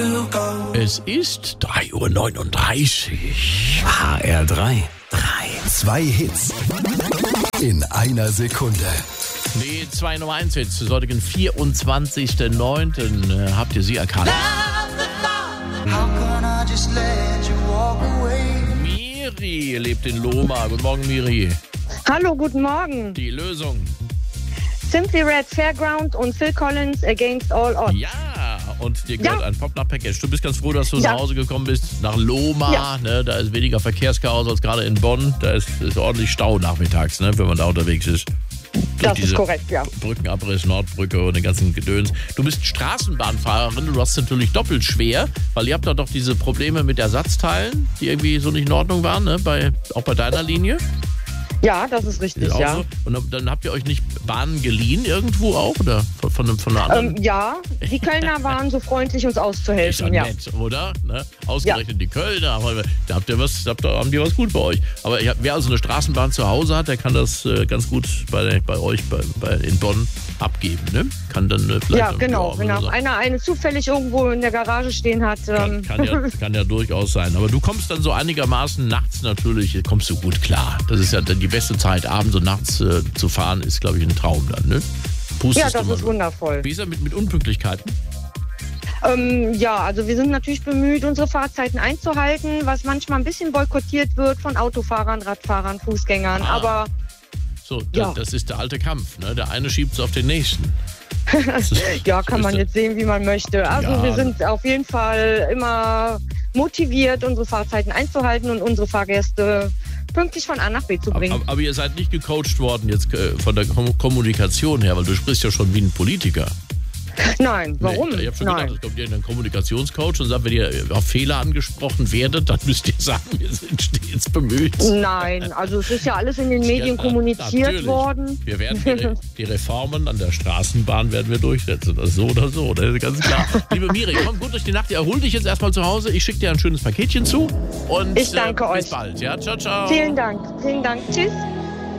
Es ist 3:39 Uhr. HR3. 2 Hits in einer Sekunde. Die 2 Nummer 1 Hits des heutigen 24.09. Habt ihr sie erkannt? Miri lebt in Lohmar. Guten Morgen, Miri. Hallo, guten Morgen. Die Lösung. Simply Red Fairground und Phil Collins Against All Odds. Ja, und dir gehört ein Pop-Up-Package. Du bist ganz froh, dass du nach Hause gekommen bist, nach Lohmar. Ja. Ne, da ist weniger Verkehrschaos als gerade in Bonn. Da ist ordentlich Stau nachmittags, ne, wenn man da unterwegs ist. Das ist korrekt, ja. Brückenabriss, Nordbrücke und den ganzen Gedöns. Du bist Straßenbahnfahrerin, du hast es natürlich doppelt schwer, weil ihr habt da doch diese Probleme mit Ersatzteilen, die irgendwie so nicht in Ordnung waren, ne? Auch bei deiner Linie. Ja, das ist richtig, Ist auch ja. so. Und dann habt ihr euch nicht Bahnen geliehen irgendwo auch? Oder von einer anderen? Ja, die Kölner waren so freundlich, uns Ist auszuhelfen, ja ja. nett, oder? Ne? Ausgerechnet die Kölner, aber da haben die was gut bei euch. Aber wer also eine Straßenbahn zu Hause hat, der kann das ganz gut bei euch in Bonn abgeben, ne? Kann dann vielleicht... Ja, genau. Wenn auch einer eine zufällig irgendwo in der Garage stehen hat. Kann ja durchaus sein. Aber du kommst dann so einigermaßen nachts natürlich, kommst du gut klar. Das ist ja dann die beste Zeit, abends und nachts zu fahren, ist, glaube ich, ein Traum dann, ne? Ja, das ist wundervoll. Wie ist er mit Unpünktlichkeiten? Ja, also wir sind natürlich bemüht, unsere Fahrzeiten einzuhalten, was manchmal ein bisschen boykottiert wird von Autofahrern, Radfahrern, Fußgängern. Aber so, ja. Das ist der alte Kampf, ne? Der eine schiebt es auf den nächsten. Ja, kann man jetzt sehen, wie man möchte. Also wir sind auf jeden Fall immer motiviert, unsere Fahrzeiten einzuhalten und unsere Fahrgäste pünktlich von A nach B zu bringen. Aber ihr seid nicht gecoacht worden jetzt von der Kommunikation her, weil du sprichst ja schon wie ein Politiker. Nein, warum? Nee, ich habe schon gedacht, es kommt irgendein Kommunikationscoach und sagt, wenn ihr auf Fehler angesprochen werdet, dann müsst ihr sagen, wir sind stets bemüht. Nein, also es ist ja alles in den Medien kommuniziert worden. Wir werden die Reformen an der Straßenbahn werden wir durchsetzen. Das ist so oder so, das ist ganz klar. Liebe Miri, komm gut durch die Nacht. Erhol dich jetzt erstmal zu Hause. Ich schicke dir ein schönes Paketchen zu. Und ich danke euch. Bis bald. Ja, ciao, ciao. Vielen Dank. Tschüss.